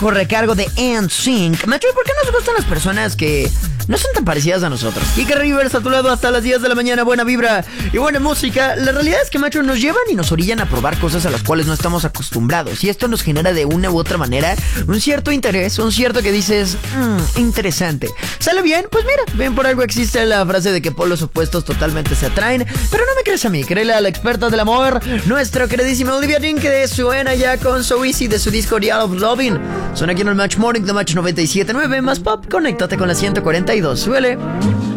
corre a cargo de NSYNC. Macho, ¿por qué nos gustan las personas que no son tan parecidas a nosotros? Kike Rivers a tu lado hasta las 10 de la mañana. Buena vibra y buena música. La realidad es que, macho, nos llevan y nos orillan a probar cosas a las cuales no estamos acostumbrados. Y esto nos genera de una u otra manera un cierto interés, un cierto que dices, interesante. ¿Sale bien? Pues mira, bien por algo existe la frase de que polos opuestos totalmente se atraen. Pero no me crees a mí, créele a la experta del amor, nuestra queridísima Olivia Dean, que suena ya con So Easy de su disco Real of Loving. Suena aquí en el Match Morning de Match 97.9, más pop. Conéctate con la 142, suele.